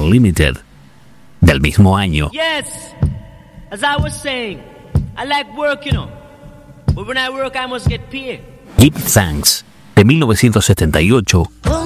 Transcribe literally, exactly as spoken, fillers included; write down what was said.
Unlimited, del mismo año. Yes, as I was saying, I like work, you know, but when I work I must get paid. Give Thanks, de mil novecientos setenta y ocho.